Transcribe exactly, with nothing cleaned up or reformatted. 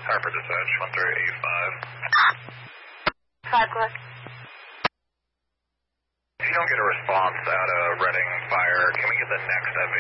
Harper Dispatch, one three eight five. Five o'clock. If you don't get a response out of Reading Fire, can we get the next F A